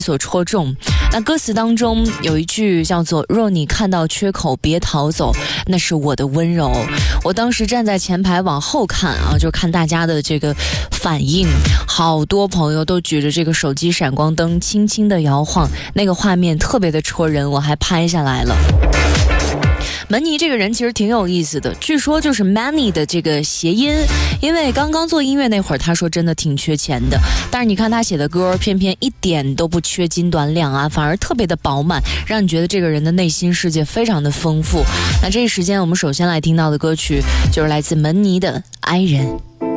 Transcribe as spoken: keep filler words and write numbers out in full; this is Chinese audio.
所戳中。那歌词当中有一句叫做若你看到缺口别逃走，那是我的温柔。我当时站在前排往后看啊，就看大家的这个反应，好多朋友都举着这个手机闪光灯轻轻的摇晃，那个画面特别的戳人，我还拍下来了。门尼这个人其实挺有意思的，据说就是 money 的这个谐音，因为刚刚做音乐那会儿他说真的挺缺钱的，但是你看他写的歌偏偏一点都不缺斤短两啊，反而特别的饱满，让你觉得这个人的内心世界非常的丰富。那这一时间我们首先来听到的歌曲就是来自门尼的《爱人》。